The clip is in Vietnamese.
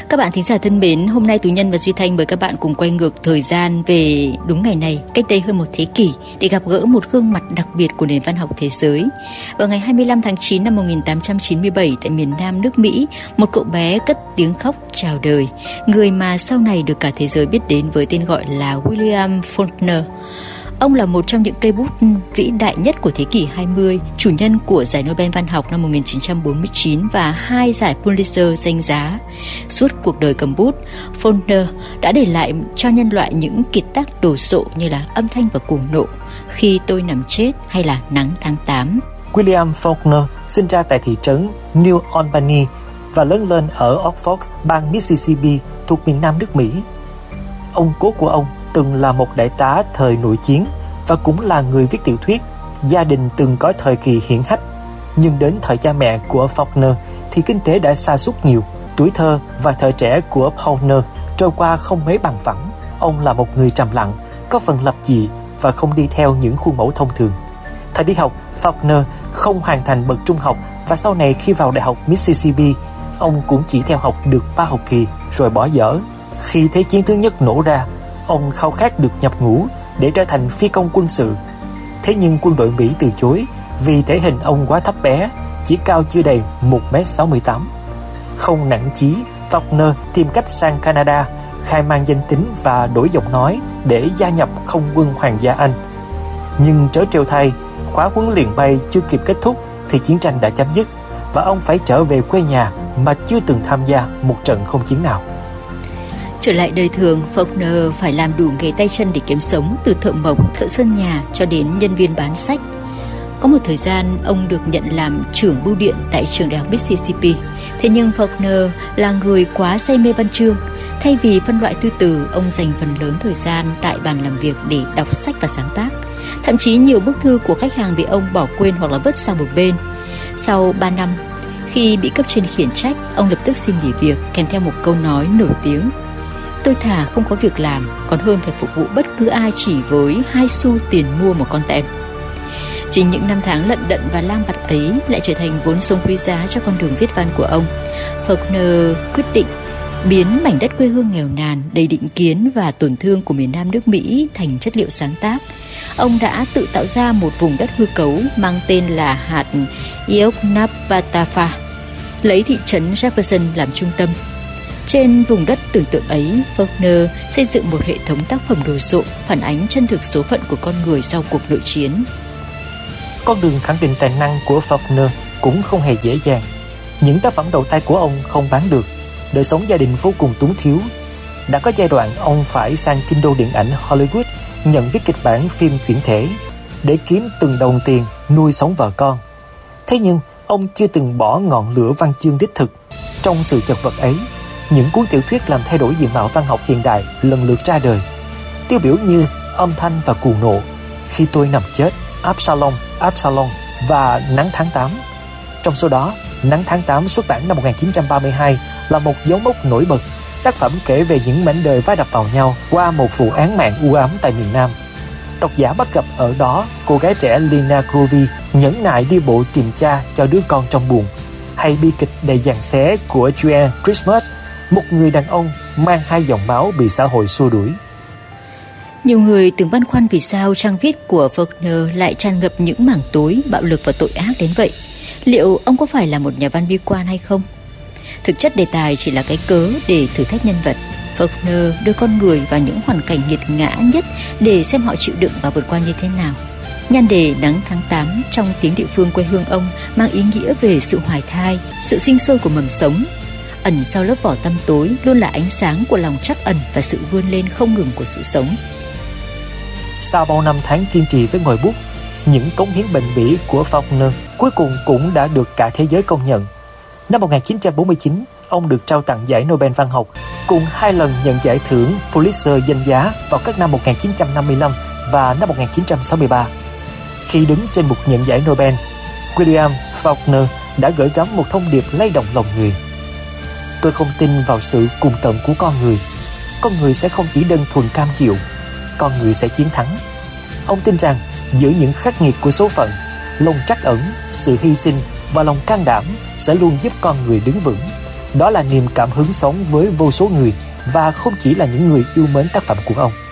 Các bạn thính giả thân mến, hôm nay Tú Nhân và Duy Thanh mời các bạn cùng quay ngược thời gian về đúng ngày này, cách đây hơn một thế kỷ, để gặp gỡ một gương mặt đặc biệt của nền văn học thế giới. Vào ngày 25 tháng 9 năm 1897 tại miền Nam nước Mỹ, một cậu bé cất tiếng khóc chào đời, người mà sau này được cả thế giới biết đến với tên gọi là William Faulkner. Ông là một trong những cây bút vĩ đại nhất của thế kỷ 20, chủ nhân của giải Nobel văn học năm 1949 và 2 giải Pulitzer danh giá. Suốt cuộc đời cầm bút, Faulkner đã để lại cho nhân loại những kiệt tác đồ sộ như là Âm thanh và cuồng nộ, Khi tôi nằm chết hay là Nắng tháng 8. William Faulkner sinh ra tại thị trấn New Albany và lớn lên ở Oxford, bang Mississippi thuộc miền Nam nước Mỹ. Ông cố của ông từng là một đại tá thời nội chiến và cũng là người viết tiểu thuyết. Gia đình từng có thời kỳ hiển hách, nhưng đến thời cha mẹ của Faulkner thì kinh tế đã sa sút nhiều. Tuổi thơ và thời trẻ của Faulkner trôi qua không mấy bằng phẳng. Ông là một người trầm lặng, có phần lập dị và không đi theo những khuôn mẫu thông thường. Thời đi học, Faulkner không hoàn thành bậc trung học và sau này khi vào Đại học Mississippi, ông cũng chỉ theo học được 3 học kỳ rồi bỏ dở. Khi Thế chiến thứ nhất nổ ra, ông khao khát được nhập ngũ để trở thành phi công quân sự. Thế nhưng quân đội Mỹ từ chối vì thể hình ông quá thấp bé, chỉ cao chưa đầy 1m68. Không nản chí, Faulkner tìm cách sang Canada, khai mang danh tính và đổi giọng nói để gia nhập không quân Hoàng gia Anh. Nhưng trớ trêu thay, khóa huấn luyện bay chưa kịp kết thúc thì chiến tranh đã chấm dứt và ông phải trở về quê nhà mà chưa từng tham gia một trận không chiến nào. Trở lại đời thường, Faulkner phải làm đủ nghề tay chân để kiếm sống, từ thợ mộc, thợ sơn nhà cho đến nhân viên bán sách. Có một thời gian, ông được nhận làm trưởng bưu điện tại trường đại học Mississippi. Thế nhưng Faulkner là người quá say mê văn chương. Thay vì phân loại thư từ, ông dành phần lớn thời gian tại bàn làm việc để đọc sách và sáng tác. Thậm chí nhiều bức thư của khách hàng bị ông bỏ quên hoặc là vứt sang một bên. Sau 3 năm, khi bị cấp trên khiển trách, ông lập tức xin nghỉ việc kèm theo một câu nói nổi tiếng: "Tôi thà không có việc làm còn hơn phải phục vụ bất cứ ai chỉ với 2 xu tiền mua một con tem." Chính những năm tháng lận đận và lang bạt ấy lại trở thành vốn sống quý giá cho con đường viết văn của ông. Faulkner quyết định biến mảnh đất quê hương nghèo nàn, đầy định kiến và tổn thương của miền Nam nước Mỹ thành chất liệu sáng tác. Ông đã tự tạo ra một vùng đất hư cấu mang tên là hạt Yoknapatawpha, lấy thị trấn Jefferson làm trung tâm. Trên vùng đất tưởng tượng ấy, Faulkner xây dựng một hệ thống tác phẩm đồ sộ phản ánh chân thực số phận của con người sau cuộc nội chiến. Con đường khẳng định tài năng của Faulkner cũng không hề dễ dàng. Những tác phẩm đầu tay của ông không bán được, đời sống gia đình vô cùng túng thiếu. Đã có giai đoạn ông phải sang kinh đô điện ảnh Hollywood nhận viết kịch bản phim chuyển thể để kiếm từng đồng tiền nuôi sống vợ con. Thế nhưng ông chưa từng bỏ ngọn lửa văn chương đích thực. Trong sự chật vật ấy, những cuốn tiểu thuyết làm thay đổi diện mạo văn học hiện đại lần lượt ra đời. Tiêu biểu như Âm thanh và cuồng nộ, Khi tôi nằm chết, Absalom và Nắng tháng 8. Trong số đó, Nắng tháng 8 xuất bản năm 1932 là một dấu mốc nổi bật. Tác phẩm kể về những mảnh đời va đập vào nhau qua một vụ án mạng u ám tại miền Nam. Độc giả bắt gặp ở đó cô gái trẻ Lena Grovey nhẫn nại đi bộ tìm cha cho đứa con trong buồng, hay bi kịch đầy giằng xé của Joan Christmas, một người đàn ông mang 2 dòng máu bị xã hội xua đuổi. Nhiều người từng băn khoăn vì sao trang viết của Faulkner lại tràn ngập những mảng tối, bạo lực và tội ác đến vậy. Liệu ông có phải là một nhà văn bi quan hay không? Thực chất đề tài chỉ là cái cớ để thử thách nhân vật. Faulkner đưa con người vào những hoàn cảnh nghiệt ngã nhất để xem họ chịu đựng và vượt qua như thế nào. Nhan đề Nắng tháng 8 trong tiếng địa phương quê hương ông mang ý nghĩa về sự hoài thai, sự sinh sôi của mầm sống. Ẩn sau lớp vỏ tăm tối luôn là ánh sáng của lòng trắc ẩn và sự vươn lên không ngừng của sự sống. Sau bao năm tháng kiên trì với ngòi bút, những cống hiến bền bỉ của Faulkner cuối cùng cũng đã được cả thế giới công nhận. Năm 1949, ông được trao tặng giải Nobel văn học, cùng 2 lần nhận giải thưởng Pulitzer danh giá vào các năm 1955 và năm 1963. Khi đứng trên bục nhận giải Nobel, William Faulkner đã gửi gắm một thông điệp lay động lòng người. Tôi không tin vào sự cùng tận của con người. Con người sẽ không chỉ đơn thuần cam chịu, con người sẽ chiến thắng. Ông tin rằng giữa những khắc nghiệt của số phận, lòng trắc ẩn, sự hy sinh và lòng can đảm sẽ luôn giúp con người đứng vững, Đó là niềm cảm hứng sống với vô số người, và không chỉ là những người yêu mến tác phẩm của ông.